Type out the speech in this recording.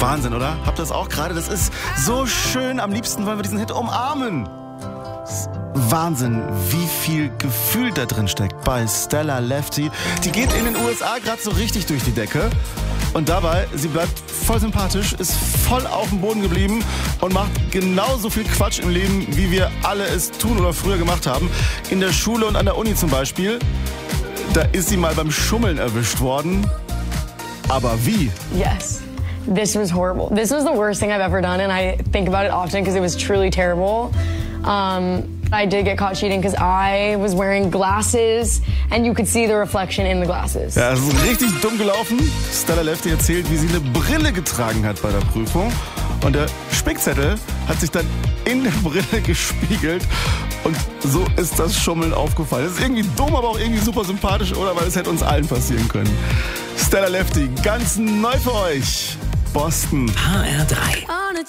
Wahnsinn, oder? Habt ihr das auch gerade? Das ist so schön. Am liebsten wollen wir diesen Hit umarmen. Wahnsinn, wie viel Gefühl da drin steckt bei Stella Lefty. Die geht in den USA gerade so richtig durch die Decke. Und dabei, sie bleibt voll sympathisch, ist voll auf dem Boden geblieben und macht genauso viel Quatsch im Leben, wie wir alle es tun oder früher gemacht haben. In der Schule und an der Uni zum Beispiel, da ist sie mal beim Schummeln erwischt worden. Aber wie? Yes. This was horrible. This was the worst thing I've ever done, and I think about it often because it was truly terrible. I did get caught cheating because I was wearing glasses and you could see the reflection in the glasses. Ja, es ist richtig dumm gelaufen. Stella Lefty erzählt, wie sie eine Brille getragen hat bei der Prüfung. Und der Spickzettel hat sich dann in der Brille gespiegelt. Und so ist das Schummeln aufgefallen. Das ist irgendwie dumm, aber auch irgendwie super sympathisch, oder? Weil es hätte uns allen passieren können. Stella Lefty, ganz neu für euch. Boston. HR3.